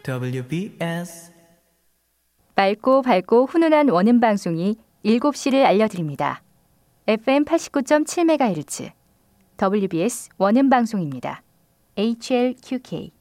WBS 맑고 밝고 훈훈한 원음 방송이 7시를 알려드립니다. FM 89.7MHz WBS 원음 방송입니다. HLQK